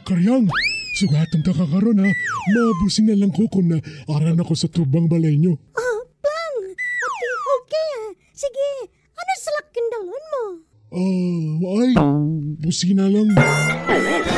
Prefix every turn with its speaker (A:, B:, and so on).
A: Karyang, sugatan ta kakaron ha. Mabusing na lang ko kung na aran ako sa tubang balay nyo.
B: Pang, okay Sige, ano sa lakindalon mo?
A: Ay, busing na lang.